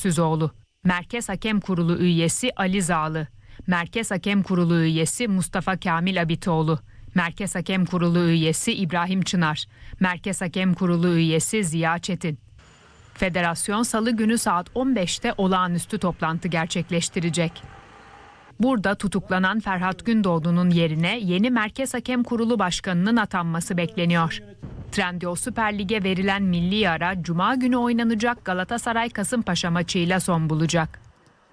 Süzoğlu, Merkez Hakem Kurulu üyesi Ali Zağlı, Merkez Hakem Kurulu üyesi Mustafa Kamil Abitoğlu, Merkez Hakem Kurulu üyesi İbrahim Çınar, Merkez Hakem Kurulu üyesi Ziya Çetin. Federasyon Salı günü saat 15'te olağanüstü toplantı gerçekleştirecek. Burada tutuklanan Ferhat Gündoğdu'nun yerine yeni Merkez Hakem Kurulu Başkanı'nın atanması bekleniyor. Trendyol Süper Lig'e verilen milli ara Cuma günü oynanacak Galatasaray-Kasımpaşa maçıyla son bulacak.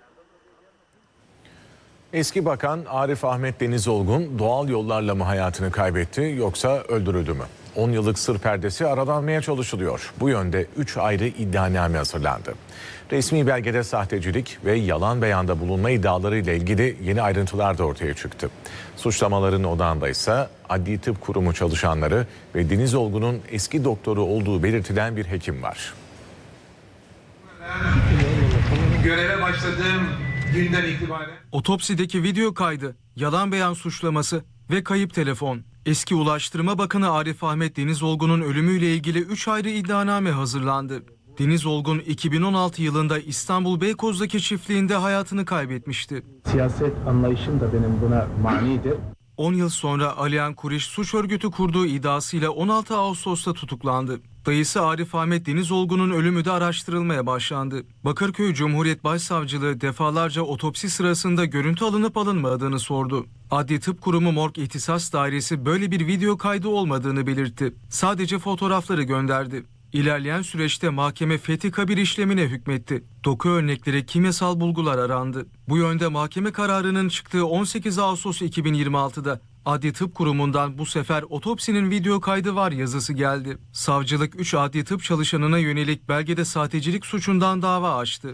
Eski Bakan Arif Ahmet Deniz Olgun doğal yollarla mı hayatını kaybetti yoksa öldürüldü mü? 10 yıllık sır perdesi aralanmaya çalışılıyor. Bu yönde 3 ayrı iddianame hazırlandı. Resmi belgede sahtecilik ve yalan beyanda bulunma iddialarıyla ilgili yeni ayrıntılar da ortaya çıktı. Suçlamaların odağında ise Adli Tıp Kurumu çalışanları ve Deniz Olgun'un eski doktoru olduğu belirtilen bir hekim var. Göreve başladığım günden itibaren otopsideki video kaydı, yalan beyan suçlaması ve kayıp telefon. Eski Ulaştırma Bakanı Arif Ahmet Deniz Olgun'un ölümüyle ilgili 3 ayrı iddianame hazırlandı. Deniz Olgun 2016 yılında İstanbul Beykoz'daki çiftliğinde hayatını kaybetmişti. Siyaset anlayışım da benim buna manidir. 10 yıl sonra Aliyan Kuriş suç örgütü kurduğu iddiasıyla 16 Ağustos'ta tutuklandı. Dayısı Arif Ahmet Deniz Olgun'un ölümü de araştırılmaya başlandı. Bakırköy Cumhuriyet Başsavcılığı defalarca otopsi sırasında görüntü alınıp alınmadığını sordu. Adli Tıp Kurumu Morg İhtisas Dairesi böyle bir video kaydı olmadığını belirtti. Sadece fotoğrafları gönderdi. İlerleyen süreçte mahkeme fethi kabir işlemine hükmetti. Doku örnekleri kimyasal bulgular arandı. Bu yönde mahkeme kararının çıktığı 18 Ağustos 2026'da Adli Tıp Kurumu'ndan bu sefer otopsinin video kaydı var yazısı geldi. Savcılık 3 adli tıp çalışanına yönelik belgede sahtecilik suçundan dava açtı.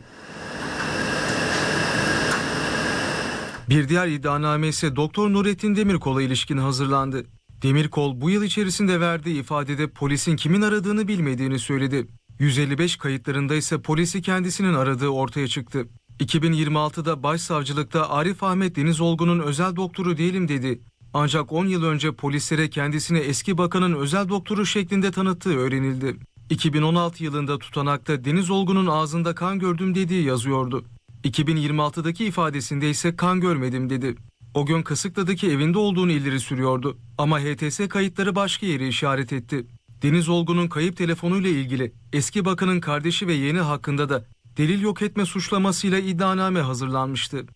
Bir diğer iddianame ise Doktor Nurettin Demirkol'a ilişkin hazırlandı. Demirkol bu yıl içerisinde verdiği ifadede polisin kimin aradığını bilmediğini söyledi. 155 kayıtlarında ise polisi kendisinin aradığı ortaya çıktı. 2026'da Başsavcılıkta Arif Ahmet Deniz Olgun'un özel doktoru değilim dedi. Ancak 10 yıl önce polislere kendisini eski bakanın özel doktoru şeklinde tanıttığı öğrenildi. 2016 yılında tutanakta Deniz Olgun'un ağzında kan gördüm dediği yazıyordu. 2026'daki ifadesinde ise kan görmedim dedi. O gün Kısıklı'daki evinde olduğunu ileri sürüyordu ama HTS kayıtları başka yere işaret etti. Deniz Olgun'un kayıp telefonuyla ilgili eski bakanın kardeşi ve yeğeni hakkında da delil yok etme suçlamasıyla iddianame hazırlanmıştı.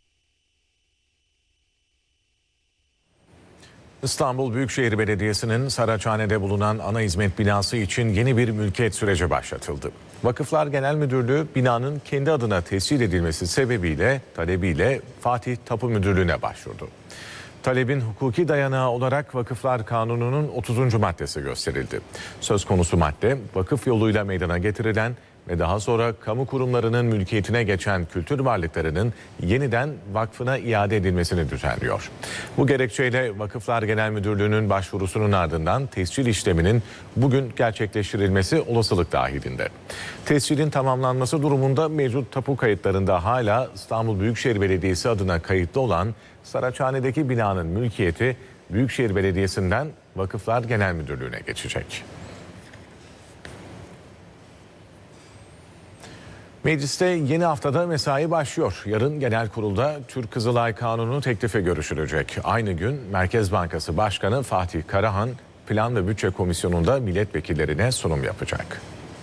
İstanbul Büyükşehir Belediyesi'nin Saraçhane'de bulunan ana hizmet binası için yeni bir mülkiyet süreci başlatıldı. Vakıflar Genel Müdürlüğü binanın kendi adına tescil edilmesi talebiyle Fatih Tapu Müdürlüğü'ne başvurdu. Talebin hukuki dayanağı olarak Vakıflar Kanunu'nun 30. maddesi gösterildi. Söz konusu madde vakıf yoluyla meydana getirilen ve daha sonra kamu kurumlarının mülkiyetine geçen kültür varlıklarının yeniden vakfına iade edilmesini düzenliyor. Bu gerekçeyle Vakıflar Genel Müdürlüğü'nün başvurusunun ardından tescil işleminin bugün gerçekleştirilmesi olasılık dahilinde. Tescilin tamamlanması durumunda mevcut tapu kayıtlarında hala İstanbul Büyükşehir Belediyesi adına kayıtlı olan Saraçhane'deki binanın mülkiyeti Büyükşehir Belediyesi'nden Vakıflar Genel Müdürlüğü'ne geçecek. Mecliste yeni haftada mesai başlıyor. Yarın genel kurulda Türk Kızılay Kanunu teklifi görüşülecek. Aynı gün Merkez Bankası Başkanı Fatih Karahan Plan ve Bütçe Komisyonu'nda milletvekillerine sunum yapacak.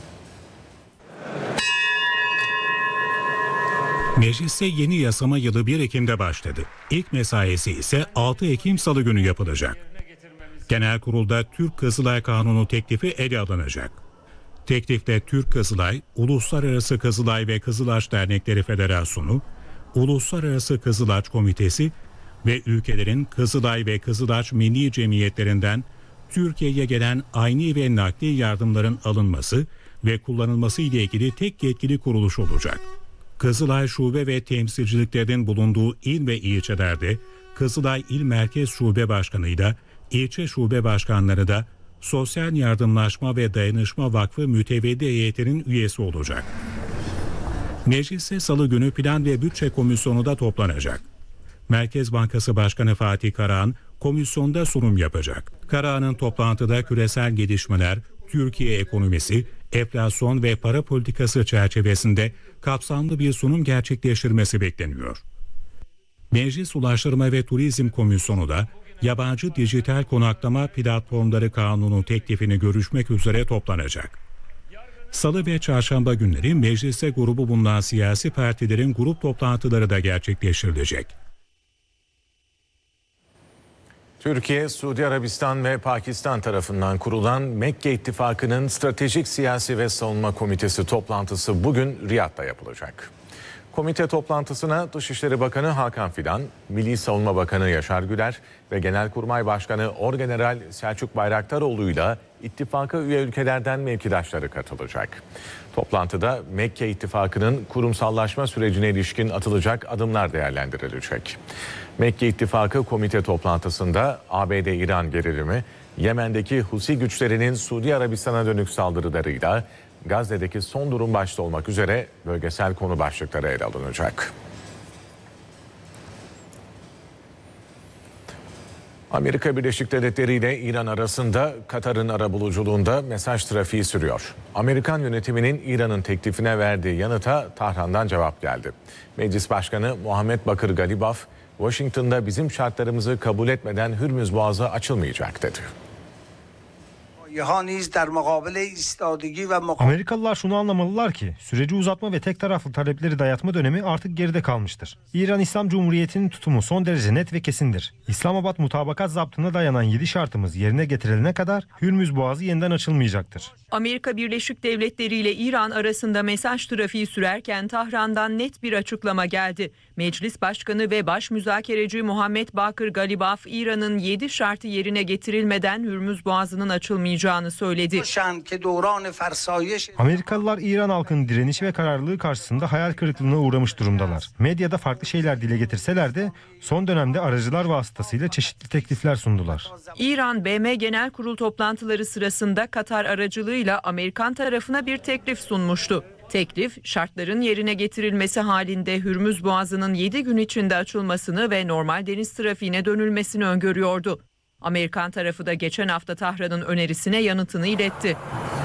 Mecliste yeni yasama yılı 1 Ekim'de başladı. İlk mesaisi ise 6 Ekim Salı günü yapılacak. Genel kurulda Türk Kızılay Kanunu teklifi ele alınacak. Teklifte Türk Kızılay, Uluslararası Kızılay ve Kızılaç Dernekleri Federasyonu, Uluslararası Kızılaç Komitesi ve ülkelerin Kızılay ve Kızılaç Milli Cemiyetlerinden Türkiye'ye gelen ayni ve nakli yardımların alınması ve kullanılması ile ilgili tek yetkili kuruluş olacak. Kızılay şube ve temsilciliklerinin bulunduğu il ve ilçelerde Kızılay İl Merkez Şube Başkanı'yla ilçe şube başkanları da Sosyal Yardımlaşma ve Dayanışma Vakfı mütevelli heyetinin üyesi olacak. Mecliste Salı günü Plan ve Bütçe Komisyonu da toplanacak. Merkez Bankası Başkanı Fatih Karahan komisyonda sunum yapacak. Karahan'ın toplantıda küresel gelişmeler, Türkiye ekonomisi, enflasyon ve para politikası çerçevesinde kapsamlı bir sunum gerçekleştirmesi bekleniyor. Meclis Ulaştırma ve Turizm Komisyonu da yabancı dijital konaklama platformları kanunu teklifini görüşmek üzere toplanacak. Salı ve çarşamba günleri mecliste grubu bulunan siyasi partilerin grup toplantıları da gerçekleştirilecek. Türkiye, Suudi Arabistan ve Pakistan tarafından kurulan Mekke İttifakı'nın Stratejik Siyasi ve Savunma Komitesi toplantısı bugün Riyad'da yapılacak. Komite toplantısına Dışişleri Bakanı Hakan Fidan, Milli Savunma Bakanı Yaşar Güler ve Genelkurmay Başkanı Orgeneral Selçuk Bayraktaroğlu'yla ittifaka üye ülkelerden mevkidaşları katılacak. Toplantıda Mekke İttifakı'nın kurumsallaşma sürecine ilişkin atılacak adımlar değerlendirilecek. Mekke İttifakı komite toplantısında ABD-İran gerilimi, Yemen'deki Husi güçlerinin Suudi Arabistan'a dönük saldırılarıyla Gazze'deki son durum başta olmak üzere bölgesel konu başlıkları ele alınacak. Amerika Birleşik Devletleri ile İran arasında Katar'ın arabuluculuğunda mesaj trafiği sürüyor. Amerikan yönetiminin İran'ın teklifine verdiği yanıta Tahran'dan cevap geldi. Meclis Başkanı Muhammed Bakır Galibaf, Washington'da bizim şartlarımızı kabul etmeden Hürmüz Boğazı açılmayacak dedi. Amerikalılar şunu anlamalılar ki süreci uzatma ve tek taraflı talepleri dayatma dönemi artık geride kalmıştır. İran İslam Cumhuriyeti'nin tutumu son derece net ve kesindir. İslamabad mutabakat zaptına dayanan 7 şartımız yerine getirilene kadar Hürmüz Boğazı yeniden açılmayacaktır. Amerika Birleşik Devletleri ile İran arasında mesaj trafiği sürerken Tahran'dan net bir açıklama geldi. Meclis Başkanı ve Baş Müzakereci Muhammed Bakır Galibaf, İran'ın 7 şartı yerine getirilmeden Hürmüz Boğazı'nın açılmayacağını söyledi. Amerikalılar İran halkının direnişi ve kararlılığı karşısında hayal kırıklığına uğramış durumdalar. Medyada farklı şeyler dile getirseler de son dönemde aracılar vasıtasıyla çeşitli teklifler sundular. İran, BM Genel Kurul toplantıları sırasında Katar aracılığıyla Amerikan tarafına bir teklif sunmuştu. Teklif, şartların yerine getirilmesi halinde Hürmüz Boğazı'nın 7 gün içinde açılmasını ve normal deniz trafiğine dönülmesini öngörüyordu. Amerikan tarafı da geçen hafta Tahran'ın önerisine yanıtını iletti.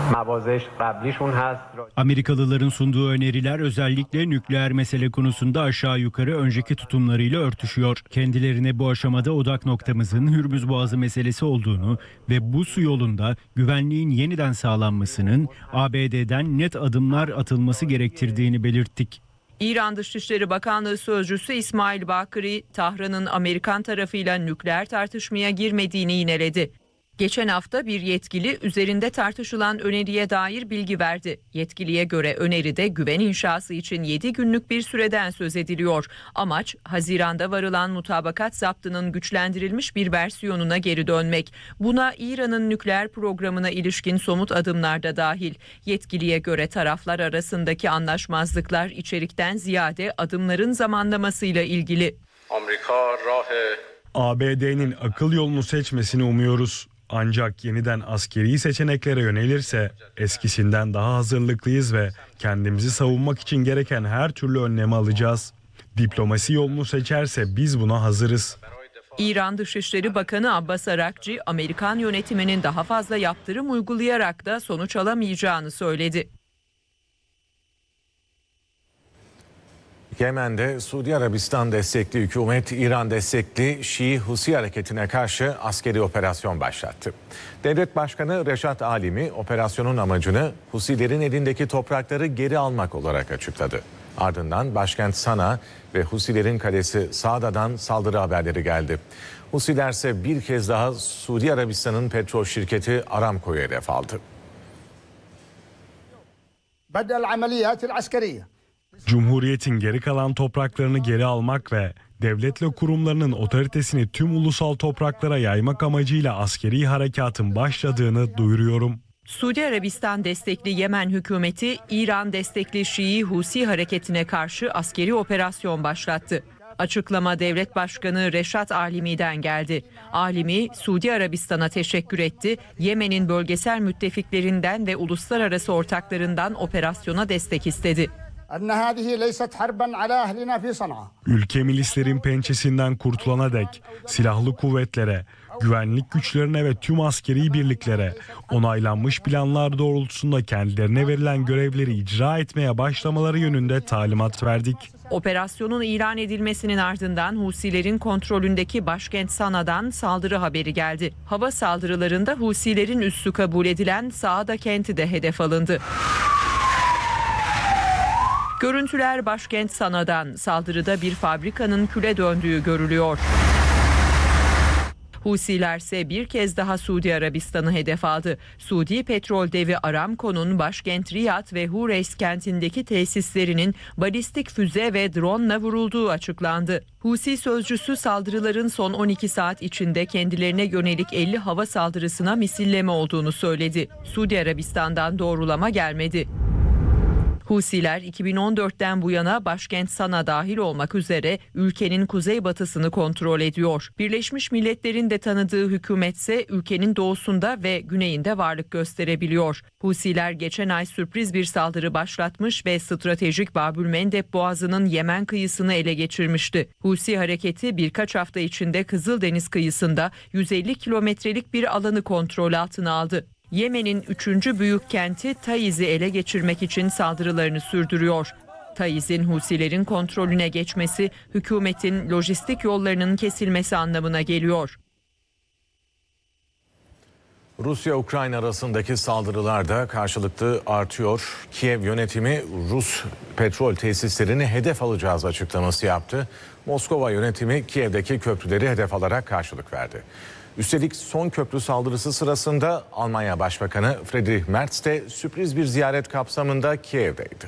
Amerikalıların sunduğu öneriler özellikle nükleer mesele konusunda aşağı yukarı önceki tutumlarıyla örtüşüyor. Kendilerine bu aşamada odak noktamızın Hürmüz Boğazı meselesi olduğunu ve bu su yolunda güvenliğin yeniden sağlanmasının ABD'den net adımlar atılması gerektirdiğini belirttik. İran Dışişleri Bakanlığı Sözcüsü İsmail Bakiri, Tahran'ın Amerikan tarafıyla nükleer tartışmaya girmediğini yineledi. Geçen hafta bir yetkili üzerinde tartışılan öneriye dair bilgi verdi. Yetkiliye göre öneride güven inşası için 7 günlük bir süreden söz ediliyor. Amaç, Haziran'da varılan mutabakat zaptının güçlendirilmiş bir versiyonuna geri dönmek. Buna İran'ın nükleer programına ilişkin somut adımlar da dahil. Yetkiliye göre taraflar arasındaki anlaşmazlıklar içerikten ziyade adımların zamanlamasıyla ilgili. ABD'nin akıl yolunu seçmesini umuyoruz. Ancak yeniden askeri seçeneklere yönelirse eskisinden daha hazırlıklıyız ve kendimizi savunmak için gereken her türlü önlemi alacağız. Diplomasi yolunu seçerse biz buna hazırız. İran Dışişleri Bakanı Abbas Arakçı, Amerikan yönetiminin daha fazla yaptırım uygulayarak da sonuç alamayacağını söyledi. Yemen'de Suudi Arabistan destekli hükümet, İran destekli Şii Husi hareketine karşı askeri operasyon başlattı. Devlet Başkanı Reşat Alimi operasyonun amacını Husilerin elindeki toprakları geri almak olarak açıkladı. Ardından başkent Sana ve Husilerin kalesi Saada'dan saldırı haberleri geldi. Husiler ise bir kez daha Suudi Arabistan'ın petrol şirketi Aramco'yu hedef aldı. Cumhuriyetin geri kalan topraklarını geri almak ve devlet ve kurumlarının otoritesini tüm ulusal topraklara yaymak amacıyla askeri harekatın başladığını duyuruyorum. Suudi Arabistan destekli Yemen hükümeti, İran destekli Şii Husi hareketine karşı askeri operasyon başlattı. Açıklama Devlet Başkanı Reşat Alimi'den geldi. Alimi, Suudi Arabistan'a teşekkür etti. Yemen'in bölgesel müttefiklerinden ve uluslararası ortaklarından operasyona destek istedi. Ülke milislerin pençesinden kurtulana dek silahlı kuvvetlere, güvenlik güçlerine ve tüm askeri birliklere onaylanmış planlar doğrultusunda kendilerine verilen görevleri icra etmeye başlamaları yönünde talimat verdik. Operasyonun ilan edilmesinin ardından Husilerin kontrolündeki başkent Sana'dan saldırı haberi geldi. Hava saldırılarında Husilerin üssü kabul edilen Saada kenti de hedef alındı. Görüntüler başkent Sana'dan. Saldırıda bir fabrikanın küle döndüğü görülüyor. Husiler ise bir kez daha Suudi Arabistan'ı hedef aldı. Suudi petrol devi Aramco'nun başkent Riyad ve Hureys kentindeki tesislerinin balistik füze ve drone'la vurulduğu açıklandı. Husi sözcüsü saldırıların son 12 saat içinde kendilerine yönelik 50 hava saldırısına misilleme olduğunu söyledi. Suudi Arabistan'dan doğrulama gelmedi. Husiler 2014'ten bu yana başkent Sana dahil olmak üzere ülkenin kuzeybatısını kontrol ediyor. Birleşmiş Milletler'in de tanıdığı hükümetse ülkenin doğusunda ve güneyinde varlık gösterebiliyor. Husiler geçen ay sürpriz bir saldırı başlatmış ve stratejik Babülmendeb Boğazı'nın Yemen kıyısını ele geçirmişti. Husi hareketi birkaç hafta içinde Kızıldeniz kıyısında 150 kilometrelik bir alanı kontrol altına aldı. Yemen'in 3. büyük kenti Taiz'i ele geçirmek için saldırılarını sürdürüyor. Taiz'in Husilerin kontrolüne geçmesi hükümetin lojistik yollarının kesilmesi anlamına geliyor. Rusya-Ukrayna arasındaki saldırılar da karşılıklı artıyor. Kiev yönetimi Rus petrol tesislerini hedef alacağız açıklaması yaptı. Moskova yönetimi Kiev'deki köprüleri hedef alarak karşılık verdi. Üstelik son köprü saldırısı sırasında Almanya Başbakanı Friedrich Merz de sürpriz bir ziyaret kapsamında Kiev'deydi.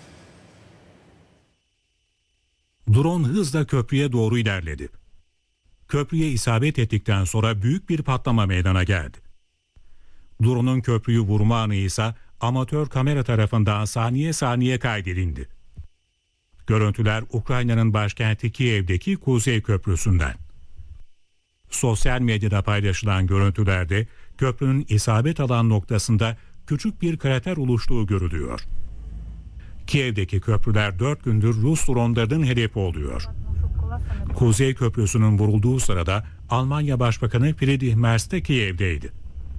Drone hızla köprüye doğru ilerledi. Köprüye isabet ettikten sonra büyük bir patlama meydana geldi. Drone'un köprüyü vurma anı ise amatör kamera tarafından saniye saniye kaydedildi. Görüntüler Ukrayna'nın başkenti Kiev'deki Kuzey Köprüsü'nden. Sosyal medyada paylaşılan görüntülerde köprünün isabet alan noktasında küçük bir krater oluştuğu görülüyor. Kiev'deki köprüler 4 gündür Rus dronlarının hedefi oluyor. Kuzey Köprüsü'nün vurulduğu sırada Almanya Başbakanı Friedrich Merz de Kiev'deydi.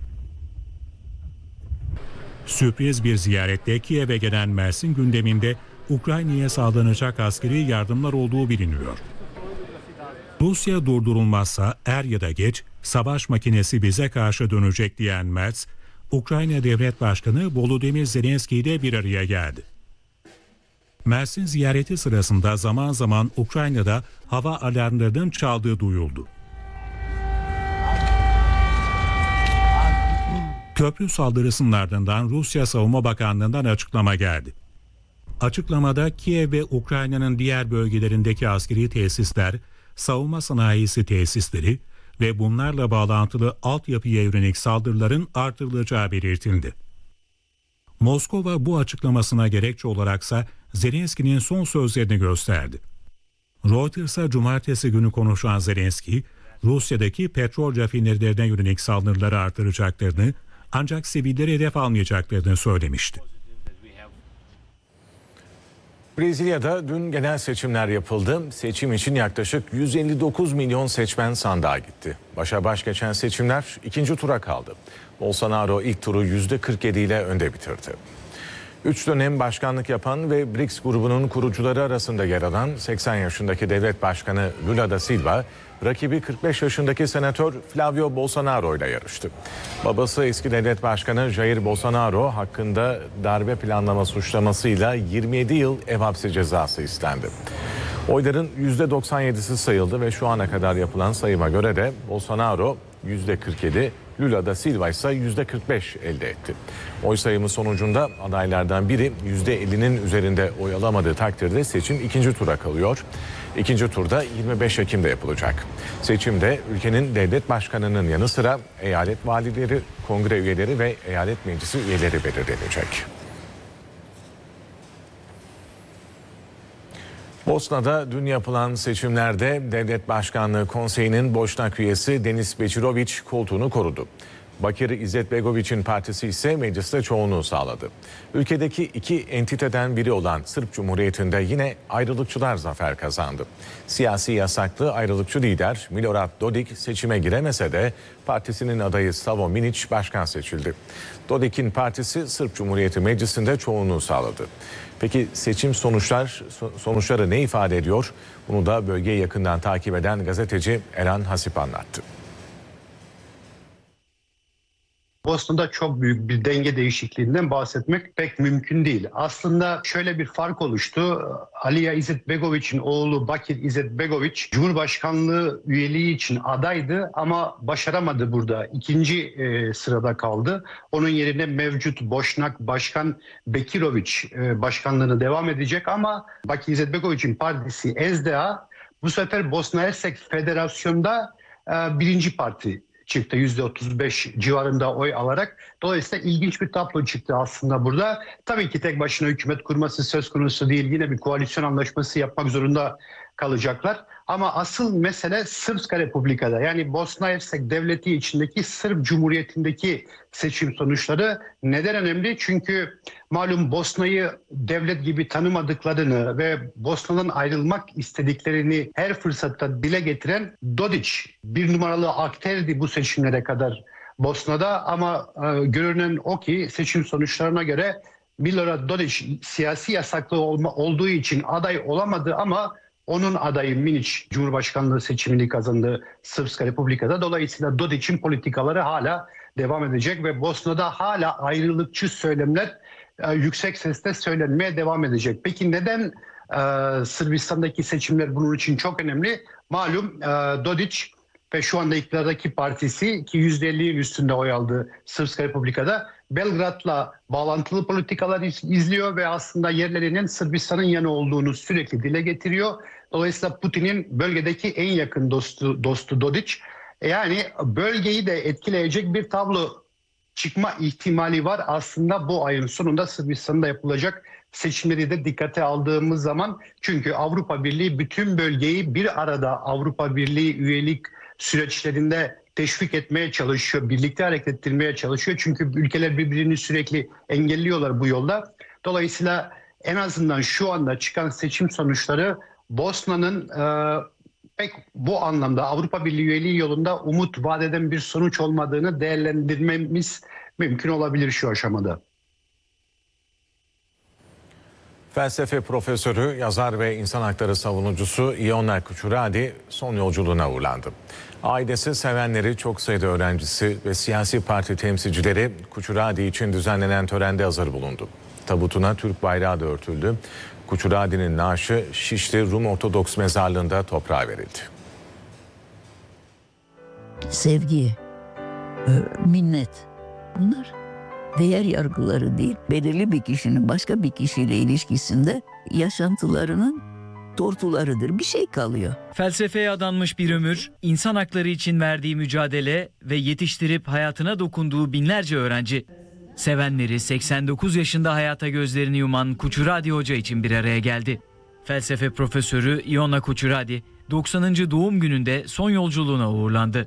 Sürpriz bir ziyaretle Kiev'e gelen Merz'in gündeminde Ukrayna'ya sağlanacak askeri yardımlar olduğu biliniyor. Rusya durdurulmazsa er ya da geç savaş makinesi bize karşı dönecek diyen Merz, Ukrayna Devlet Başkanı Volodymyr Zelenski ile bir araya geldi. Merz'in ziyareti sırasında zaman zaman Ukrayna'da hava alarmlarının çaldığı duyuldu. Köprü saldırısının ardından Rusya Savunma Bakanlığı'ndan açıklama geldi. Açıklamada Kiev ve Ukrayna'nın diğer bölgelerindeki askeri tesisler, savunma sanayisi tesisleri ve bunlarla bağlantılı altyapıya yönelik saldırıların artırılacağı belirtildi. Moskova bu açıklamasına gerekçe olaraksa Zelenski'nin son sözlerini gösterdi. Reuters'a cumartesi günü konuşan Zelenski, Rusya'daki petrol rafinerilerine yönelik saldırıları artıracaklarını ancak sivilleri hedef almayacaklarını söylemişti. Brezilya'da dün genel seçimler yapıldı. Seçim için yaklaşık 159 milyon seçmen sandığa gitti. Başa baş geçen seçimler ikinci tura kaldı. Bolsonaro ilk turu %47 ile önde bitirdi. 3 dönem başkanlık yapan ve BRICS grubunun kurucuları arasında yer alan 80 yaşındaki devlet başkanı Lula da Silva, rakibi 45 yaşındaki senatör Flavio Bolsonaro ile yarıştı. Babası eski devlet başkanı Jair Bolsonaro hakkında darbe planlama suçlamasıyla 27 yıl ev hapsi cezası istendi. Oyların %97'si sayıldı ve şu ana kadar yapılan sayıma göre de Bolsonaro %47, Lula da Silva ise %45 elde etti. Oy sayımı sonucunda adaylardan biri %50'nin üzerinde oy alamadığı takdirde seçim ikinci tura kalıyor. İkinci turda 25 Ekim'de yapılacak. Seçimde ülkenin devlet başkanının yanı sıra eyalet valileri, kongre üyeleri ve eyalet meclisi üyeleri belirlenecek. Bosna'da dün yapılan seçimlerde Devlet Başkanlığı Konseyi'nin Boşnak üyesi Deniz Beçirović koltuğunu korudu. Bakir İzzetbegoviç'in partisi ise mecliste çoğunluğu sağladı. Ülkedeki iki entiteden biri olan Sırp Cumhuriyeti'nde yine ayrılıkçılar zafer kazandı. Siyasi yasaklı ayrılıkçı lider Milorad Dodik seçime giremese de partisinin adayı Savo Minić başkan seçildi. Dodik'in partisi Sırp Cumhuriyeti Meclisi'nde çoğunluğu sağladı. Peki seçim sonuçları ne ifade ediyor? Bunu da bölgeyi yakından takip eden gazeteci Eren Hasip anlattı. Bosna'da çok büyük bir denge değişikliğinden bahsetmek pek mümkün değil. Aslında şöyle bir fark oluştu. Alija İzetbegović'in oğlu Bakir İzetbegović Cumhurbaşkanlığı üyeliği için adaydı ama başaramadı burada. İkinci sırada kaldı. Onun yerine mevcut Boşnak Başkan Bekirović başkanlığını devam edecek ama Bakir İzetbegović'in partisi SDA bu sefer Bosna Hersek Federasyonu'nda birinci parti çıktı %35 civarında oy alarak. Dolayısıyla ilginç bir tablo çıktı aslında burada. Tabii ki tek başına hükümet kurması söz konusu değil. Yine bir koalisyon anlaşması yapmak zorunda kalacaklar. Ama asıl mesele Srpska Republika'da, yani Bosna Hersek Devleti içindeki Sırp Cumhuriyeti'ndeki seçim sonuçları neden önemli? Çünkü malum Bosna'yı devlet gibi tanımadıklarını ve Bosna'dan ayrılmak istediklerini her fırsatta dile getiren Dodić bir numaralı akterdi bu seçimlere kadar Bosna'da, ama görünen o ki seçim sonuçlarına göre Milorad Dodić siyasi yasaklı olduğu için aday olamadı ama onun adayı Minić Cumhurbaşkanlığı seçimini kazandı Srpska Republika'da. Dolayısıyla Dodić'in politikaları hala devam edecek ve Bosna'da hala ayrılıkçı söylemler yüksek sesle söylenmeye devam edecek. Peki neden Sırbistan'daki seçimler bunun için çok önemli? Malum Dodić ve şu anda iktidardaki partisi ki %50'nin üstünde oy aldı Srpska Republika'da, Belgrad'la bağlantılı politikalar izliyor ve aslında yerlerinin Sırbistan'ın yanı olduğunu sürekli dile getiriyor. Dolayısıyla Putin'in bölgedeki en yakın dostu Dodić. Yani bölgeyi de etkileyecek bir tablo çıkma ihtimali var aslında bu ayın sonunda Sırbistan'da yapılacak seçimleri de dikkate aldığımız zaman. Çünkü Avrupa Birliği bütün bölgeyi bir arada Avrupa Birliği üyelik süreçlerinde teşvik etmeye çalışıyor, birlikte hareket ettirmeye çalışıyor. Çünkü ülkeler birbirini sürekli engelliyorlar bu yolda. Dolayısıyla en azından şu anda çıkan seçim sonuçları Bosna'nın pek bu anlamda Avrupa Birliği üyeliği yolunda umut vaat eden bir sonuç olmadığını değerlendirmemiz mümkün olabilir şu aşamada. Felsefe profesörü, yazar ve insan hakları savunucusu Iona Kuchuradi son yolculuğuna uğurlandı. Ailesi, sevenleri, çok sayıda öğrencisi ve siyasi parti temsilcileri Kuchuradi için düzenlenen törende hazır bulundu. Tabutuna Türk bayrağı da örtüldü. Kuchuradi'nin naaşı Şişli Rum Ortodoks Mezarlığı'nda toprağa verildi. Sevgi, minnet, bunlar değer yargıları değil, belirli bir kişinin başka bir kişiyle ilişkisinde yaşantılarının tortularıdır. Bir şey kalıyor. Felsefeye adanmış bir ömür, insan hakları için verdiği mücadele ve yetiştirip hayatına dokunduğu binlerce öğrenci. Sevenleri 89 yaşında hayata gözlerini yuman Kuchuradi Hoca için bir araya geldi. Felsefe profesörü Iona Kuchuradi 90. doğum gününde son yolculuğuna uğurlandı.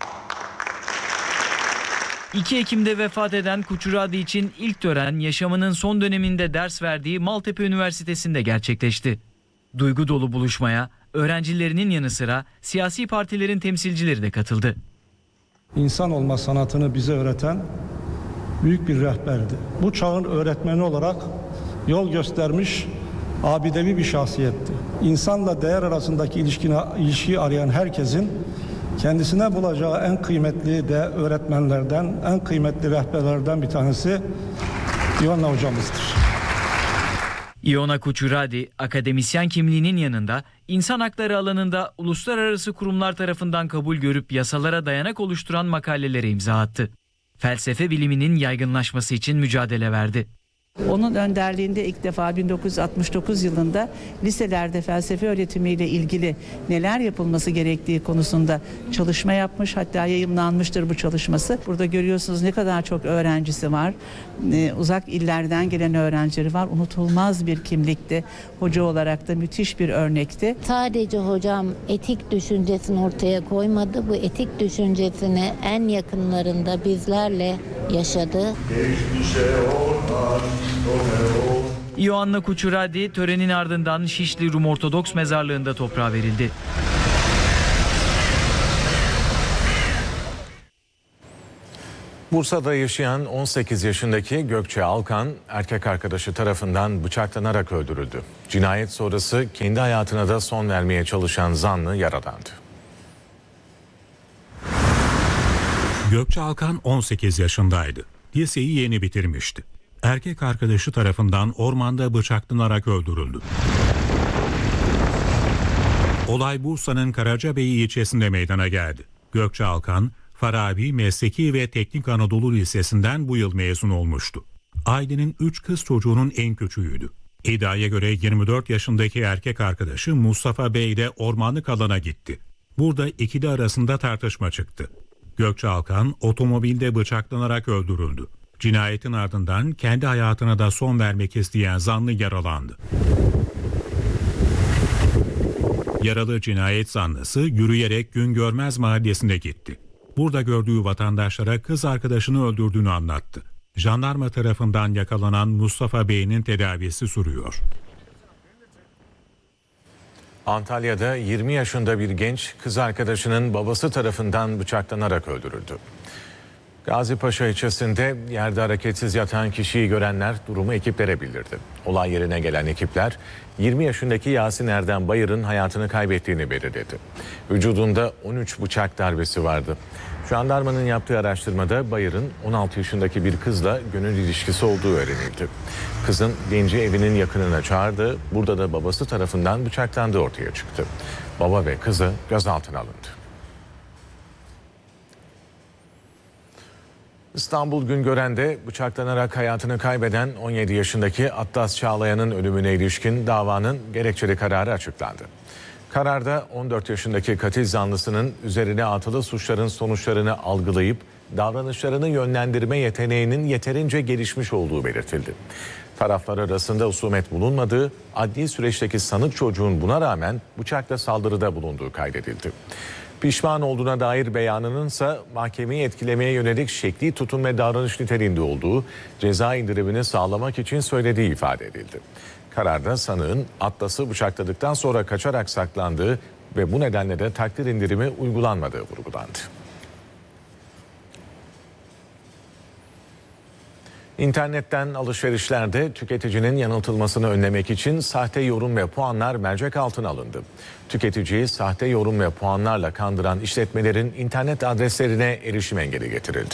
2 Ekim'de vefat eden Kuchuradi için ilk tören yaşamının son döneminde ders verdiği Maltepe Üniversitesi'nde gerçekleşti. Duygu dolu buluşmaya öğrencilerinin yanı sıra siyasi partilerin temsilcileri de katıldı. İnsan olma sanatını bize öğreten büyük bir rehberdi. Bu çağın öğretmeni olarak yol göstermiş abidevi bir şahsiyetti. İnsanla değer arasındaki ilişkiyi arayan herkesin kendisine bulacağı en kıymetli de öğretmenlerden, en kıymetli rehberlerden bir tanesi Iona hocamızdır. Iona Kuchuradi, akademisyen kimliğinin yanında insan hakları alanında uluslararası kurumlar tarafından kabul görüp yasalara dayanak oluşturan makalelere imza attı. Felsefe biliminin yaygınlaşması için mücadele verdi. Onun önderliğinde ilk defa 1969 yılında liselerde felsefe öğretimiyle ilgili neler yapılması gerektiği konusunda çalışma yapmış. Hatta yayımlanmıştır bu çalışması. Burada görüyorsunuz ne kadar çok öğrencisi var. Uzak illerden gelen öğrencileri var. Unutulmaz bir kimlikti. Hoca olarak da müthiş bir örnekti. Sadece hocam etik düşüncesini ortaya koymadı. Bu etik düşüncesini en yakınlarında bizlerle yaşadı. Ioanna Kuchuradi törenin ardından Şişli Rum Ortodoks Mezarlığı'nda toprağa verildi. Bursa'da yaşayan 18 yaşındaki Gökçe Alkan, erkek arkadaşı tarafından bıçaklanarak öldürüldü. Cinayet sonrası kendi hayatına da son vermeye çalışan zanlı yaralandı. Gökçe Alkan 18 yaşındaydı. Liseyi yeni bitirmişti. Erkek arkadaşı tarafından ormanda bıçaklanarak öldürüldü. Olay Bursa'nın Karacabey ilçesinde meydana geldi. Gökçe Alkan, Farabi Mesleki ve Teknik Anadolu Lisesi'nden bu yıl mezun olmuştu. Ailenin 3 kız çocuğunun en küçüğüydü. İddiaya göre 24 yaşındaki erkek arkadaşı Mustafa Bey de ormanlık alana gitti. Burada ikili arasında tartışma çıktı. Gökçe Alkan otomobilde bıçaklanarak öldürüldü. Cinayetin ardından kendi hayatına da son vermek isteyen zanlı yaralandı. Yaralı cinayet zanlısı yürüyerek Güngörmez Mahallesi'ne gitti. Burada gördüğü vatandaşlara kız arkadaşını öldürdüğünü anlattı. Jandarma tarafından yakalanan Mustafa Bey'in tedavisi sürüyor. Antalya'da 20 yaşında bir genç kız arkadaşının babası tarafından bıçaklanarak öldürüldü. Gazipaşa ilçesinde yerde hareketsiz yatan kişiyi görenler durumu ekiplere bildirdi. Olay yerine gelen ekipler 20 yaşındaki Yasin Erdem Bayır'ın hayatını kaybettiğini belirledi. Vücudunda 13 bıçak darbesi vardı. Jandarmanın yaptığı araştırmada Bayır'ın 16 yaşındaki bir kızla gönül ilişkisi olduğu öğrenildi. Kızın genci evinin yakınına çağırdı. Burada da babası tarafından bıçaklandığı ortaya çıktı. Baba ve kızı gözaltına alındı. İstanbul Güngören'de bıçaklanarak hayatını kaybeden 17 yaşındaki Atlas Çağlayan'ın ölümüne ilişkin davanın gerekçeli kararı açıklandı. Kararda 14 yaşındaki katil zanlısının üzerine atılı suçların sonuçlarını algılayıp davranışlarını yönlendirme yeteneğinin yeterince gelişmiş olduğu belirtildi. Taraflar arasında husumet bulunmadığı, adli süreçteki sanık çocuğun buna rağmen bıçakla saldırıda bulunduğu kaydedildi. Pişman olduğuna dair beyanınınsa mahkemeyi etkilemeye yönelik şekli tutum ve davranış niteliğinde olduğu, ceza indirimini sağlamak için söylediği ifade edildi. Kararda sanığın Atlas'ı bıçakladıktan sonra kaçarak saklandığı ve bu nedenle de takdir indirimi uygulanmadığı vurgulandı. İnternetten alışverişlerde tüketicinin yanıltılmasını önlemek için sahte yorum ve puanlar mercek altına alındı. Tüketiciyi sahte yorum ve puanlarla kandıran işletmelerin internet adreslerine erişim engeli getirildi.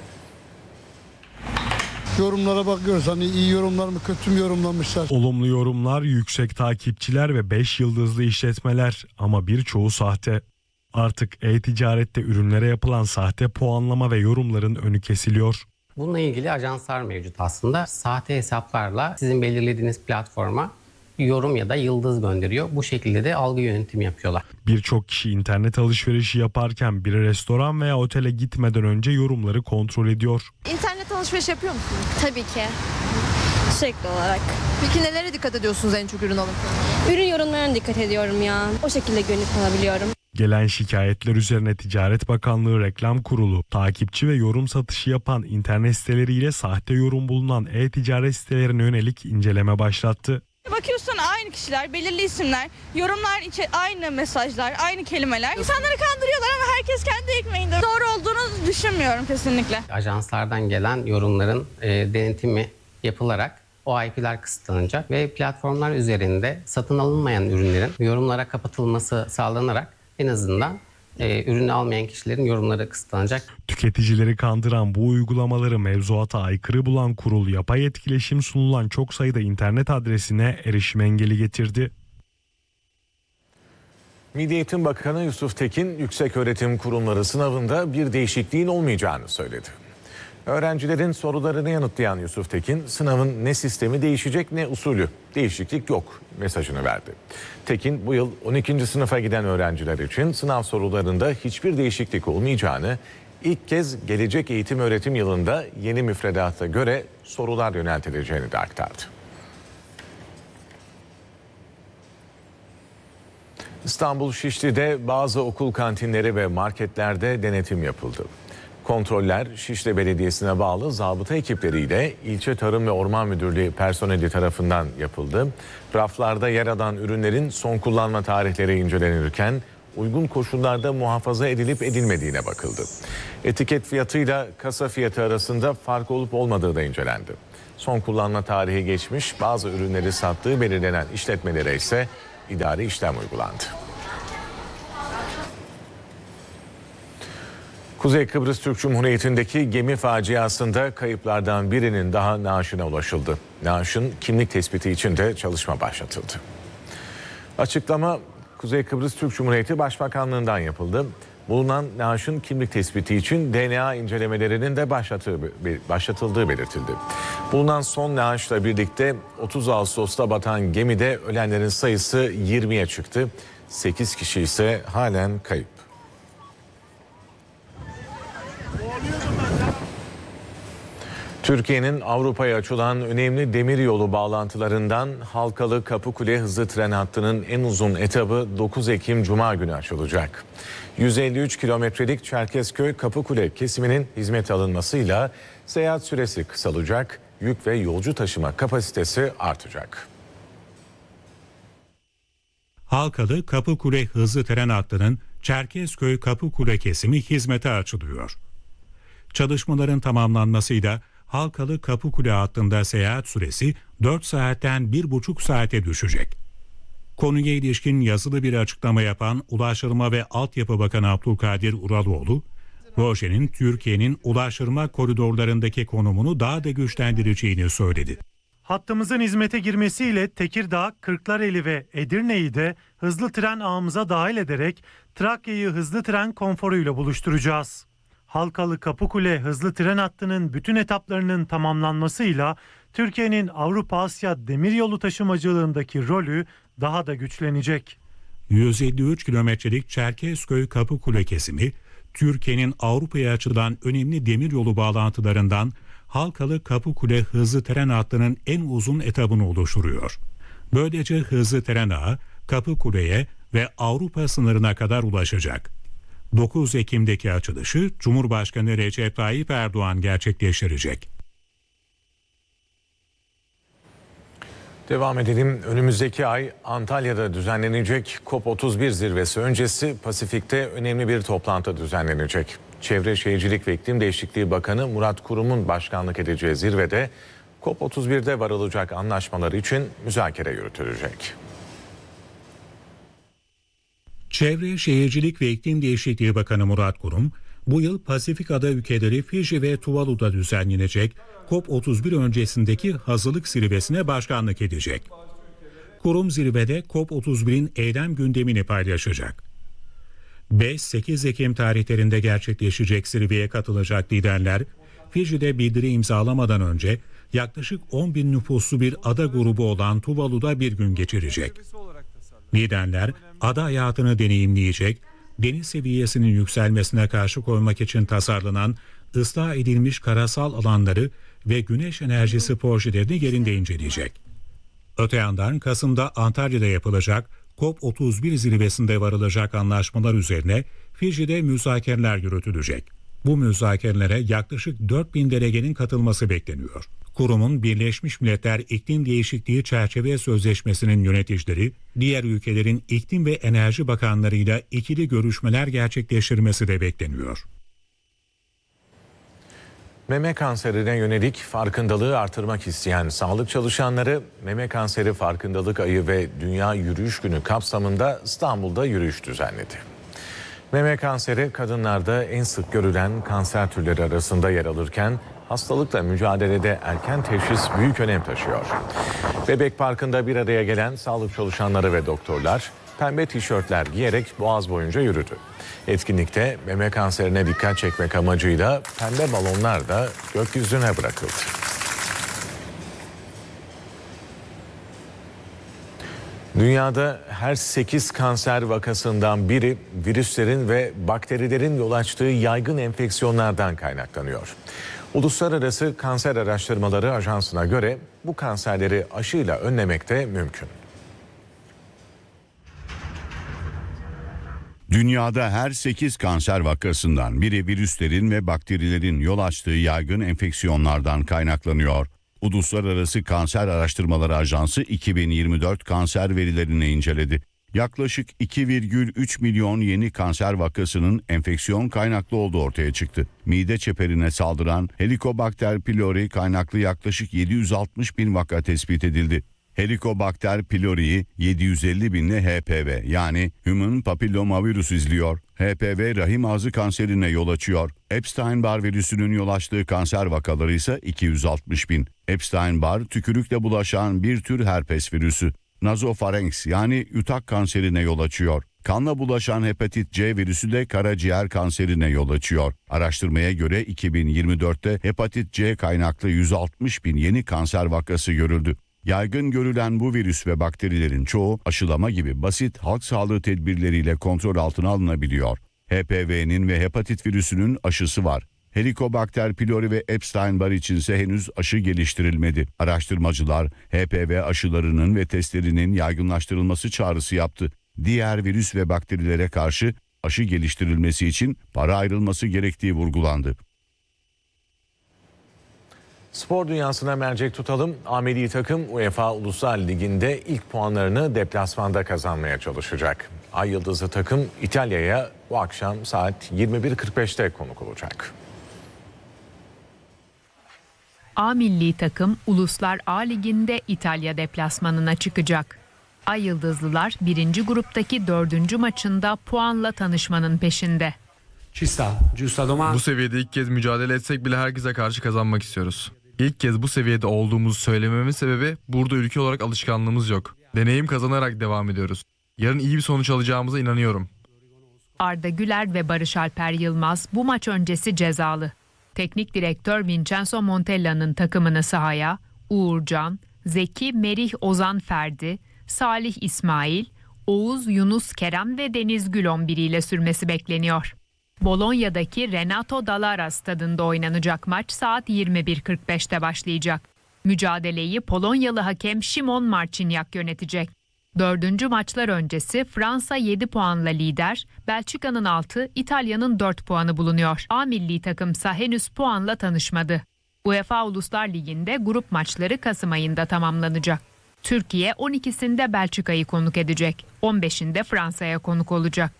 Yorumlara bakıyoruz, hani iyi yorumlar mı kötü mü yorumlamışlar. Olumlu yorumlar, yüksek takipçiler ve 5 yıldızlı işletmeler ama birçoğu sahte. Artık e-ticarette ürünlere yapılan sahte puanlama ve yorumların önü kesiliyor. Bununla ilgili ajanslar mevcut aslında. Sahte hesaplarla sizin belirlediğiniz platforma yorum ya da yıldız gönderiyor. Bu şekilde de algı yönetimi yapıyorlar. Birçok kişi internet alışverişi yaparken bir restoran veya otele gitmeden önce yorumları kontrol ediyor. İnternet alışveriş yapıyor musunuz? Tabii ki. Sürekli olarak. Peki nelere dikkat ediyorsunuz en çok ürün alırken? Ürün yorumlarına dikkat ediyorum ya. O şekilde gönül alabiliyorum. Gelen şikayetler üzerine Ticaret Bakanlığı Reklam Kurulu, takipçi ve yorum satışı yapan internet siteleriyle sahte yorum bulunan e-ticaret sitelerine yönelik inceleme başlattı. Bakıyorsun aynı kişiler, belirli isimler, yorumlar aynı mesajlar, aynı kelimeler. İnsanları kandırıyorlar ama herkes kendi ekmeğinde. Doğru olduğunu düşünmüyorum kesinlikle. Ajanslardan gelen yorumların denetimi yapılarak o IP'ler kısıtlanacak ve platformlar üzerinde satın alınmayan ürünlerin yorumlara kapatılması sağlanarak en azından ürünü almayan kişilerin yorumları kısıtlanacak. Tüketicileri kandıran bu uygulamaları mevzuata aykırı bulan kurul yapay etkileşim sunulan çok sayıda internet adresine erişim engeli getirdi. Milli Eğitim Bakanı Yusuf Tekin, yükseköğretim kurumları sınavında bir değişikliğin olmayacağını söyledi. Öğrencilerin sorularını yanıtlayan Yusuf Tekin, sınavın ne sistemi değişecek ne usulü, değişiklik yok mesajını verdi. Tekin, bu yıl 12. sınıfa giden öğrenciler için sınav sorularında hiçbir değişiklik olmayacağını, ilk kez gelecek eğitim öğretim yılında yeni müfredata göre sorular yöneltileceğini de aktardı. İstanbul Şişli'de bazı okul kantinleri ve marketlerde denetim yapıldı. Kontroller Şişli Belediyesi'ne bağlı zabıta ekipleriyle İlçe Tarım ve Orman Müdürlüğü personeli tarafından yapıldı. Raflarda yer alan ürünlerin son kullanma tarihleri incelenirken uygun koşullarda muhafaza edilip edilmediğine bakıldı. Etiket fiyatıyla kasa fiyatı arasında fark olup olmadığı da incelendi. Son kullanma tarihi geçmiş bazı ürünleri sattığı belirlenen işletmelere ise idari işlem uygulandı. Kuzey Kıbrıs Türk Cumhuriyeti'ndeki gemi faciasında kayıplardan birinin daha naaşına ulaşıldı. Naaşın kimlik tespiti için de çalışma başlatıldı. Açıklama Kuzey Kıbrıs Türk Cumhuriyeti Başbakanlığı'ndan yapıldı. Bulunan naaşın kimlik tespiti için DNA incelemelerinin de başlatıldığı belirtildi. Bulunan son naaşla birlikte 30 Ağustos'ta batan gemide ölenlerin sayısı 20'ye çıktı. 8 kişi ise halen kayıp. Türkiye'nin Avrupa'ya açılan önemli demiryolu bağlantılarından Halkalı Kapıkule hızlı tren hattının en uzun etabı 9 Ekim Cuma günü açılacak. 153 kilometrelik Çerkezköy Kapıkule kesiminin hizmete alınmasıyla seyahat süresi kısalacak, yük ve yolcu taşıma kapasitesi artacak. Halkalı Kapıkule hızlı tren hattının Çerkezköy Kapıkule kesimi hizmete açılıyor. Çalışmaların tamamlanmasıyla Halkalı Kapıkule hattında seyahat süresi 4 saatten 1,5 saate düşecek. Konuya ilişkin yazılı bir açıklama yapan Ulaştırma ve Altyapı Bakanı Abdülkadir Uraloğlu, projenin Türkiye'nin ulaştırma koridorlarındaki konumunu daha da güçlendireceğini söyledi. Hattımızın hizmete girmesiyle Tekirdağ, Kırklareli ve Edirne'yi de hızlı tren ağımıza dahil ederek Trakya'yı hızlı tren konforuyla buluşturacağız. Halkalı Kapıkule hızlı tren hattının bütün etaplarının tamamlanmasıyla Türkiye'nin Avrupa-Asya demiryolu taşımacılığındaki rolü daha da güçlenecek. 153 kilometrelik Çerkezköy Kapıkule kesimi, Türkiye'nin Avrupa'ya açılan önemli demiryolu bağlantılarından Halkalı Kapıkule hızlı tren hattının en uzun etabını oluşturuyor. Böylece hızlı tren ağı Kapıkule'ye ve Avrupa sınırına kadar ulaşacak. 9 Ekim'deki açılışı Cumhurbaşkanı Recep Tayyip Erdoğan gerçekleştirecek. Devam edelim. Önümüzdeki ay Antalya'da düzenlenecek COP31 zirvesi öncesi Pasifik'te önemli bir toplantı düzenlenecek. Çevre Şehircilik ve İklim Değişikliği Bakanı Murat Kurum'un başkanlık edeceği zirvede COP31'de varılacak anlaşmalar için müzakere yürütülecek. Çevre, Şehircilik ve İklim Değişikliği Bakanı Murat Kurum, bu yıl Pasifik ada ülkeleri Fiji ve Tuvalu'da düzenlenecek COP31 öncesindeki hazırlık zirvesine başkanlık edecek. Kurum zirvede COP31'in eylem gündemini paylaşacak. 5-8 Ekim tarihlerinde gerçekleşecek zirveye katılacak liderler, Fiji'de bildiri imzalamadan önce yaklaşık 10.000 nüfuslu bir ada grubu olan Tuvalu'da bir gün geçirecek. Liderler ada hayatını deneyimleyecek, deniz seviyesinin yükselmesine karşı koymak için tasarlanan ıslah edilmiş karasal alanları ve güneş enerjisi projelerini yerinde inceleyecek. Öte yandan Kasım'da Antalya'da yapılacak COP31 zirvesinde varılacak anlaşmalar üzerine Fiji'de müzakereler yürütülecek. Bu müzakerelere yaklaşık 4.000 delegenin katılması bekleniyor. Kurumun Birleşmiş Milletler İklim Değişikliği Çerçeve Sözleşmesi'nin yöneticileri, diğer ülkelerin iklim ve enerji bakanlarıyla ikili görüşmeler gerçekleştirmesi de bekleniyor. Meme kanserine yönelik farkındalığı artırmak isteyen sağlık çalışanları Meme Kanseri Farkındalık Ayı ve Dünya Yürüyüş Günü kapsamında İstanbul'da yürüyüş düzenledi. Meme kanseri kadınlarda en sık görülen kanser türleri arasında yer alırken hastalıkla mücadelede erken teşhis büyük önem taşıyor. Bebek Parkı'nda bir araya gelen sağlık çalışanları ve doktorlar pembe tişörtler giyerek Boğaz boyunca yürüdü. Etkinlikte meme kanserine dikkat çekmek amacıyla pembe balonlar da gökyüzüne bırakıldı. Dünyada her 8 kanser vakasından biri virüslerin ve bakterilerin yol açtığı yaygın enfeksiyonlardan kaynaklanıyor. Uluslararası Kanser Araştırmaları Ajansı'na göre bu kanserleri aşıyla önlemek de mümkün. Dünyada her 8 kanser vakasından biri virüslerin ve bakterilerin yol açtığı yaygın enfeksiyonlardan kaynaklanıyor. Uluslararası Kanser Araştırmaları Ajansı 2024 kanser verilerini inceledi. Yaklaşık 2,3 milyon yeni kanser vakasının enfeksiyon kaynaklı olduğu ortaya çıktı. Mide çeperine saldıran Helicobacter pylori kaynaklı yaklaşık 760 bin vaka tespit edildi. Helicobacter pylori'yi 750 binli HPV yani Human Papillomavirus izliyor. HPV rahim ağzı kanserine yol açıyor. Epstein-Barr virüsünün yol açtığı kanser vakaları ise 260 bin. Epstein-Barr tükürükle bulaşan bir tür herpes virüsü. Nasofarenks yani yutak kanserine yol açıyor. Kanla bulaşan hepatit C virüsü de karaciğer kanserine yol açıyor. Araştırmaya göre 2024'te hepatit C kaynaklı 160 bin yeni kanser vakası görüldü. Yaygın görülen bu virüs ve bakterilerin çoğu aşılama gibi basit halk sağlığı tedbirleriyle kontrol altına alınabiliyor. HPV'nin ve hepatit virüsünün aşısı var. Helicobacter pylori ve Epstein-Barr içinse henüz aşı geliştirilmedi. Araştırmacılar HPV aşılarının ve testlerinin yaygınlaştırılması çağrısı yaptı. Diğer virüs ve bakterilere karşı aşı geliştirilmesi için para ayrılması gerektiği vurgulandı. Spor dünyasına mercek tutalım. A-Milli takım UEFA Uluslar Ligi'nde ilk puanlarını deplasmanda kazanmaya çalışacak. Ay Yıldızlı takım İtalya'ya bu akşam saat 21.45'te konuk olacak. A-Milli takım Uluslar A Ligi'nde İtalya deplasmanına çıkacak. Ay Yıldızlılar 1. gruptaki 4. maçında puanla tanışmanın peşinde. Bu seviyede ilk kez mücadele etsek bile herkese karşı kazanmak istiyoruz. İlk kez bu seviyede olduğumuzu söylememin sebebi burada ülke olarak alışkanlığımız yok. Deneyim kazanarak devam ediyoruz. Yarın iyi bir sonuç alacağımıza inanıyorum. Arda Güler ve Barış Alper Yılmaz bu maç öncesi cezalı. Teknik direktör Vincenzo Montella'nın takımını sahaya Uğurcan, Zeki, Merih, Ozan Ferdi, Salih İsmail, Oğuz, Yunus, Kerem ve Deniz Gül 11'iyle sürmesi bekleniyor. Bolonya'daki Renato Dallara stadında oynanacak maç saat 21.45'te başlayacak. Mücadeleyi Polonyalı hakem Szymon Marciniak yönetecek. 4. maçlar öncesi Fransa 7 puanla lider, Belçika'nın 6, İtalya'nın 4 puanı bulunuyor. A milli takımsa henüz puanla tanışmadı. UEFA Uluslar Ligi'nde grup maçları Kasım ayında tamamlanacak. Türkiye 12'sinde Belçika'yı konuk edecek, 15'inde Fransa'ya konuk olacak.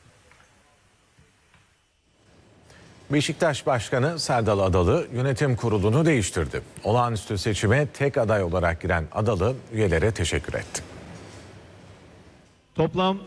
Beşiktaş Başkanı Serdal Adalı yönetim kurulunu değiştirdi. Olağanüstü seçime tek aday olarak giren Adalı üyelere teşekkür etti. Toplam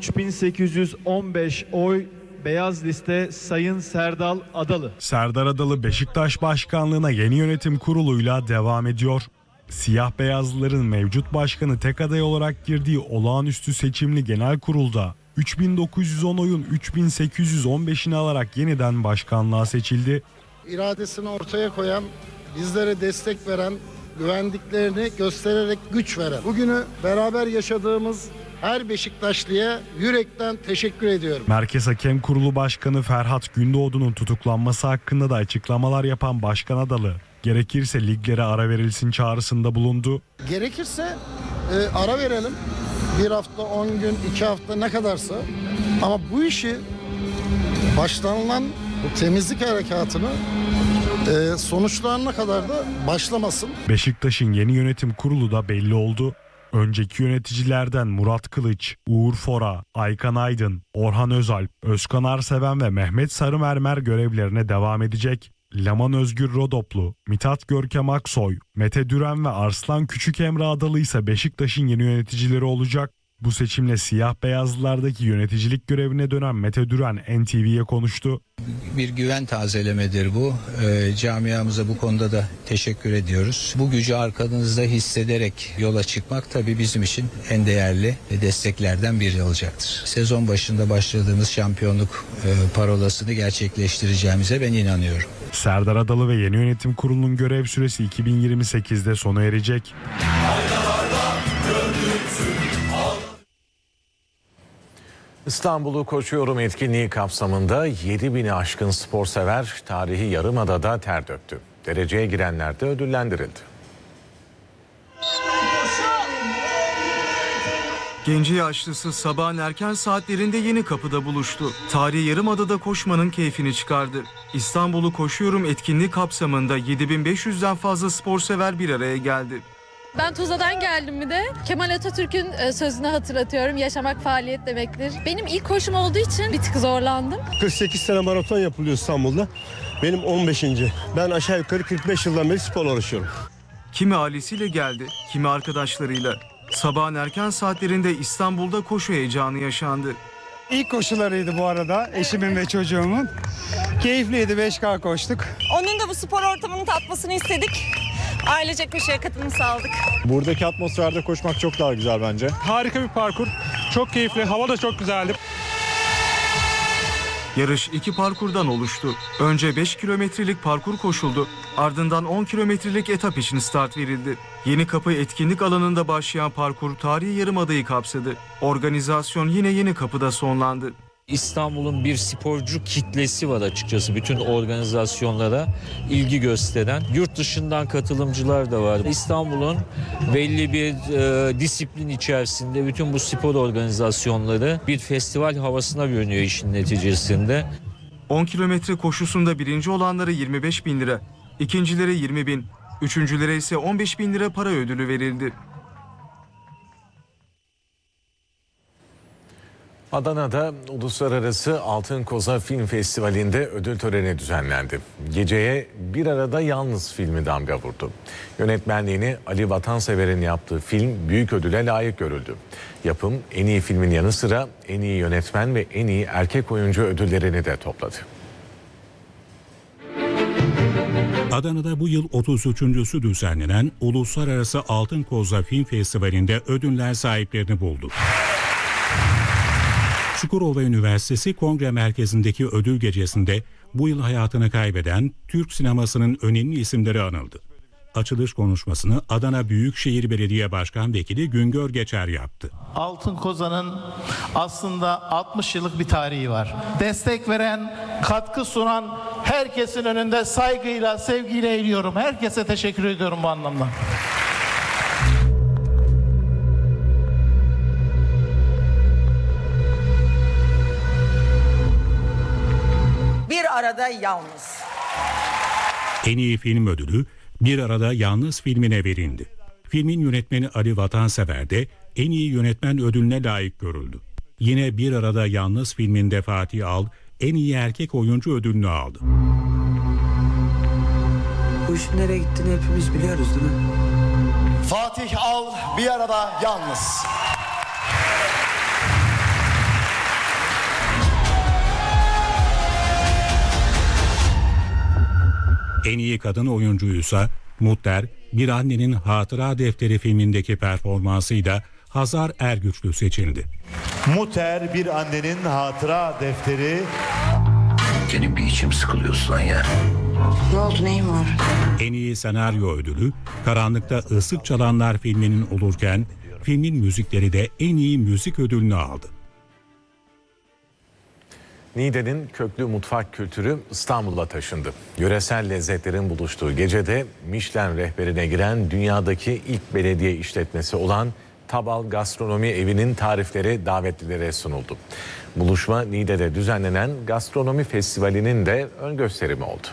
3815 oy beyaz liste Sayın Serdal Adalı. Serdar Adalı Beşiktaş Başkanlığı'na yeni yönetim kuruluyla devam ediyor. Siyah beyazlıların mevcut başkanı tek aday olarak girdiği olağanüstü seçimli genel kurulda 3910 oyun 3815'ini alarak yeniden başkanlığa seçildi. İradesini ortaya koyan, bizlere destek veren, güvendiklerini göstererek güç veren, bugünü beraber yaşadığımız her Beşiktaşlı'ya yürekten teşekkür ediyorum. Merkez Hakem Kurulu Başkanı Ferhat Gündoğdu'nun tutuklanması hakkında da açıklamalar yapan Başkan Adalı, gerekirse liglere ara verilsin çağrısında bulundu. Gerekirse ara verelim. 1 hafta, 10 gün, 2 hafta ne kadarsa. Ama bu işi başlanılan bu temizlik harekatını sonuçlarına kadar da başlamasın. Beşiktaş'ın yeni yönetim kurulu da belli oldu. Önceki yöneticilerden Murat Kılıç, Uğur Fora, Aykan Aydın, Orhan Özalp, Özkan Arseven ve Mehmet Sarımermer görevlerine devam edecek. Laman Özgür Rodoplu, Mithat Görkem Aksoy, Mete Düren ve Arslan Küçükemre Adalı ise Beşiktaş'ın yeni yöneticileri olacak. Bu seçimle siyah beyazlılardaki yöneticilik görevine dönen Mete Düren NTV'ye konuştu. Bir güven tazelemedir bu. Camiamıza bu konuda da teşekkür ediyoruz. Bu gücü arkanızda hissederek yola çıkmak tabii bizim için en değerli desteklerden biri olacaktır. Sezon başında başladığımız şampiyonluk parolasını gerçekleştireceğimize ben inanıyorum. Serdar Adalı ve yeni yönetim kurulunun görev süresi 2028'de sona erecek. İstanbul'u koşuyorum etkinliği kapsamında 7.000'i aşkın sporsever tarihi Yarımada'da ter döktü. Dereceye girenler de ödüllendirildi. Genci yaşlısı sabahın erken saatlerinde Yenikapı'da buluştu. Tarihi Yarımada'da koşmanın keyfini çıkardı. İstanbul'u koşuyorum etkinliği kapsamında 7.500'den fazla sporsever bir araya geldi. Ben Tuzla'dan geldim bir de. Kemal Atatürk'ün sözünü hatırlatıyorum. Yaşamak faaliyet demektir. Benim ilk koşum olduğu için bir tık zorlandım. 48 sene maraton yapılıyor İstanbul'da. Benim 15. Ben aşağı yukarı 45 yıldan beri sporla uğraşıyorum. Kimi ailesiyle geldi, kimi arkadaşlarıyla. Sabahın erken saatlerinde İstanbul'da koşu heyecanı yaşandı. İlk koşularıydı bu arada eşimin ve çocuğumun. Keyifliydi, 5K koştuk. Onun da bu spor ortamını tatmasını istedik. Ailece koşuya katılım sağladık. Buradaki atmosferde koşmak çok daha güzel bence. Harika bir parkur, çok keyifli, hava da çok güzeldi. Yarış 2 parkurdan oluştu. Önce 5 kilometrelik parkur koşuldu. Ardından 10 kilometrelik etap için start verildi. Yenikapı etkinlik alanında başlayan parkur tarihi Yarımada'yı kapsadı. Organizasyon yine Yenikapı'da sonlandı. İstanbul'un bir sporcu kitlesi var açıkçası. Bütün organizasyonlara ilgi gösteren. Yurt dışından katılımcılar da var. İstanbul'un belli bir disiplin içerisinde bütün bu spor organizasyonları bir festival havasına bürünüyor işin neticesinde. 10 kilometre koşusunda birinci olanlara 25.000 lira, ikincilere 20.000, üçüncülere ise 15.000 lira para ödülü verildi. Adana'da Uluslararası Altın Koza Film Festivali'nde ödül töreni düzenlendi. Geceye Bir Arada Yalnız filmi damga vurdu. Yönetmenliğini Ali Vatansever'in yaptığı film büyük ödüle layık görüldü. Yapım en iyi filmin yanı sıra en iyi yönetmen ve en iyi erkek oyuncu ödüllerini de topladı. Adana'da bu yıl 33.sü düzenlenen Uluslararası Altın Koza Film Festivali'nde ödüller sahiplerini buldu. Çukurova Üniversitesi Kongre Merkezi'ndeki ödül gecesinde bu yıl hayatını kaybeden Türk sinemasının önemli isimleri anıldı. Açılış konuşmasını Adana Büyükşehir Belediye Başkan Vekili Güngör Geçer yaptı. Altın Koza'nın aslında 60 yıllık bir tarihi var. Destek veren, katkı sunan herkesin önünde saygıyla, sevgiyle eğiliyorum. Herkese teşekkür ediyorum bu anlamda. Bir Arada Yalnız. En iyi film ödülü Bir Arada Yalnız filmine verildi. Filmin yönetmeni Ali Vatansever de en iyi yönetmen ödülüne layık görüldü. Yine Bir Arada Yalnız filminde Fatih Al en iyi erkek oyuncu ödülünü aldı. Bu işin nereye gittiğini hepimiz biliyoruz değil mi? Fatih Al, Bir Arada Yalnız. En iyi kadın oyuncuysa Muhter, Bir Annenin Hatıra Defteri filmindeki performansıyla Hazar Ergüçlü seçildi. Muhter, Bir Annenin Hatıra Defteri. Senin bir içim sıkılıyorsun lan ya. Ne oldu, neyin var? En iyi senaryo ödülü Karanlıkta Islık Çalanlar filminin olurken filmin müzikleri de en iyi müzik ödülünü aldı. Niğde'nin köklü mutfak kültürü İstanbul'a taşındı. Yöresel lezzetlerin buluştuğu gecede Michelin rehberine giren dünyadaki ilk belediye işletmesi olan Tabal Gastronomi Evi'nin tarifleri davetlilere sunuldu. Buluşma Niğde'de düzenlenen Gastronomi Festivali'nin de ön gösterimi oldu.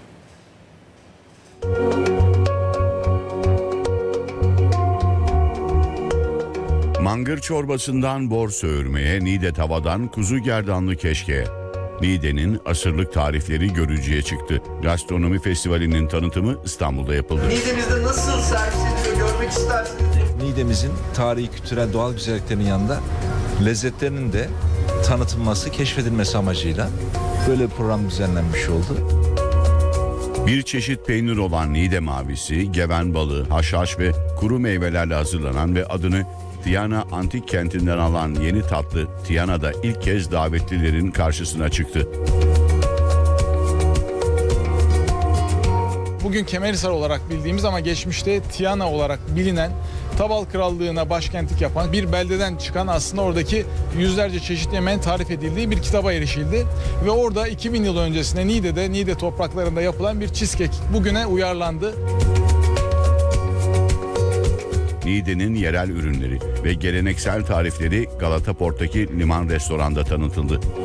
Mangır çorbasından bor söğürmeye, Niğde tavadan kuzu gerdanlı keşkeye. Niğde'nin asırlık tarifleri görücüye çıktı. Gastronomi Festivali'nin tanıtımı İstanbul'da yapıldı. Niğde'mizde nasıl servis ediliyor görmek istersiniz. Niğde'mizin tarihi, kültürel, doğal güzelliklerinin yanında lezzetlerinin de tanıtılması, keşfedilmesi amacıyla böyle bir program düzenlenmiş oldu. Bir çeşit peynir olan Niğde mavisi, geven balığı, haşhaş ve kuru meyvelerle hazırlanan ve adını Tiana antik kentinden alan yeni tatlı Tiana'da ilk kez davetlilerin karşısına çıktı. Bugün Kemerhisar olarak bildiğimiz ama geçmişte Tiana olarak bilinen, Taval Krallığı'na başkentlik yapan bir beldeden çıkan, aslında oradaki yüzlerce çeşit yemeğin tarif edildiği bir kitaba erişildi. Ve orada 2000 yıl öncesinde Niğde'de, Niğde topraklarında yapılan bir cheesecake bugüne uyarlandı. Niğde'nin yerel ürünleri ve geleneksel tarifleri Galata Port'taki Liman Restoran'da tanıtıldı.